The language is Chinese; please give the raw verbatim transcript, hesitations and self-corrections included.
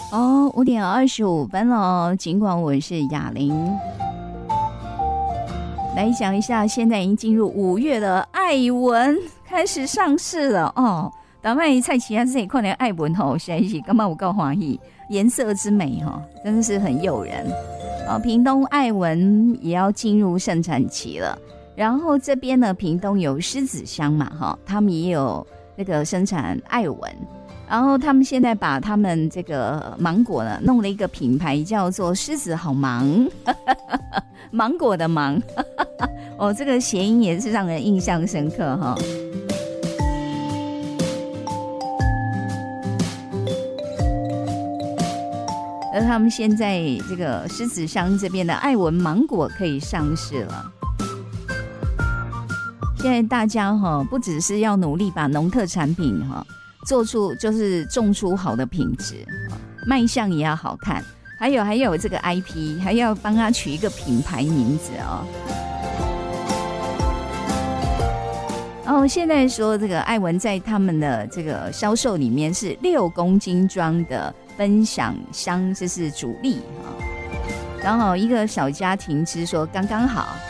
哦，五点二十五分了。尽管我是雅玲，来讲一下，现在已经进入五月的爱文开始上市了哦。打卖蔡奇亚这一块的爱文吼，实在是干嘛我告欢喜，颜色之美哈，真的是很诱人。哦，屏东爱文也要进入盛产期了。然后这边呢，屏东有狮子乡嘛哈，他们也有那个生产爱文。然后他们现在把他们这个芒果呢弄了一个品牌，叫做狮子好芒，芒果的芒，哦，这个谐音也是让人印象深刻哈。而他们现在这个狮子乡这边的爱文芒果可以上市了。现在大家哈不只是要努力把农特产品哈做出，就是种出好的品质，卖相也要好看，还有还有这个 I P， 还要帮他取一个品牌名字哦。哦，现在说这个爱文在他们的这个销售里面是六公斤装的分享箱，这是主力哈。然后一个小家庭吃说刚刚好，